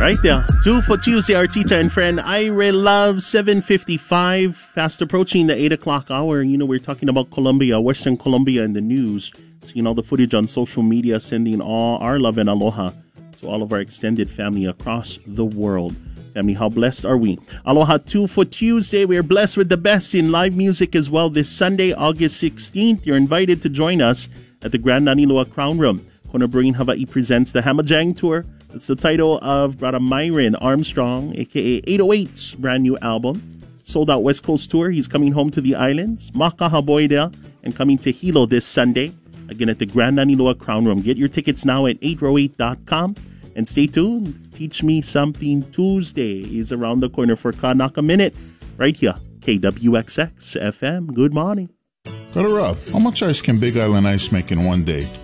Right there. 2 for Tuesday, our teacher and friend Ira Love, 7:55, fast approaching the 8 o'clock hour. You know, we're talking about Colombia, Western Colombia in the news. Seeing all the footage on social media, sending all our love and aloha to all of our extended family across the world. Family, how blessed are we? Aloha 2 for Tuesday. We're blessed with the best in live music as well this Sunday, August 16th. You're invited to join us at the Grand Aniloa Crown Room. Kona Brain Hawaii presents the Hamajang Tour. It's the title of Brother Myron Armstrong, a.k.a. 808's brand new album. Sold out West Coast Tour. He's coming home to the islands, Makahaboida, and coming to Hilo this Sunday. Again, at the Grand Aniloa Crown Room. Get your tickets now at 808.com. And stay tuned. Teach Me Something Tuesday is around the corner for Kanaka Minute. Right here, KWXX FM. Good morning. Brother Rob, how much ice can Big Island Ice make in one day?